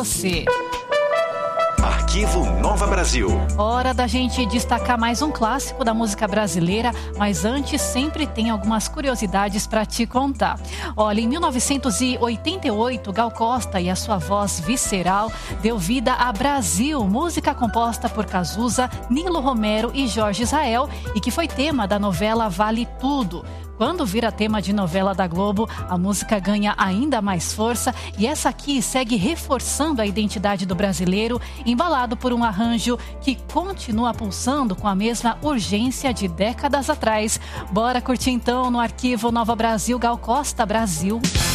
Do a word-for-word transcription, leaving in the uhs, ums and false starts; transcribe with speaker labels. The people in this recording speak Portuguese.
Speaker 1: Você.
Speaker 2: Arquivo Nova Brasil.
Speaker 1: Hora da gente destacar mais um clássico da música brasileira, mas antes sempre tem algumas curiosidades para te contar. Olha, em mil novecentos e oitenta e oito, Gal Costa e a sua voz visceral deu vida a Brasil, música composta por Cazuza, Nilo Romero e Jorge Israel e que foi tema da novela Vale Tudo. Quando vira tema de novela da Globo, a música ganha ainda mais força e essa aqui segue reforçando a identidade do brasileiro, embalado por um arranjo que continua pulsando com a mesma urgência de décadas atrás. Bora curtir então no Arquivo Nova Brasil, Gal Costa, Brasil.